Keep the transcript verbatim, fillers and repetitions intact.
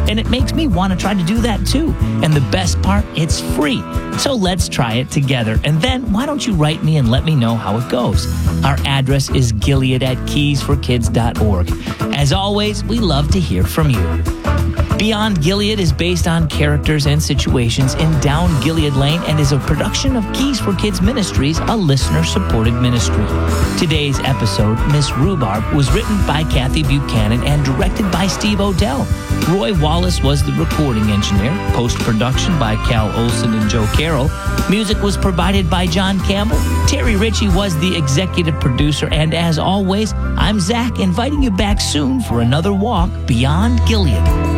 and it makes me want to try to do that too. And the best part, it's free. So let's try it together. And then why don't you write me and let me know how it goes? Our address is gilead at keys for kids dot org. As always, we love to hear from you. Beyond Gilead is based on characters and situations in Down Gilead Lane and is a production of Keys for Kids Ministries, a listener-supported ministry. Today's episode, Miss Rhubarb, was written by Kathy Buchanan and directed by Steve Odell. Roy Wallace was the recording engineer. Post-production by Cal Olson and Joe Carroll. Music was provided by John Campbell. Terry Ritchie was the executive producer. And as always, I'm Zach, inviting you back soon for another walk beyond Gilead.